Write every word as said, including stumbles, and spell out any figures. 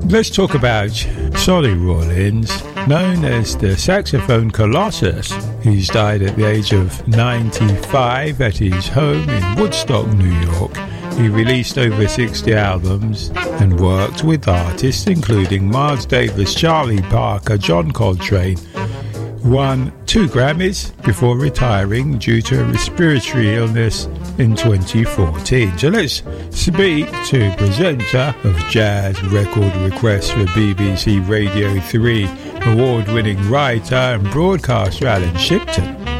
Let's talk about Solly Rawlins, known as the saxophone colossus. He's died at the age of ninety-five at his home in Woodstock, New York. He released over sixty albums and worked with artists including Miles Davis, Charlie Parker, John Coltrane. Won two Grammys before retiring due to a respiratory illness in twenty fourteen. So let's speak to presenter of Jazz Record Requests for B B C Radio three, award-winning writer and broadcaster Alan Shipton.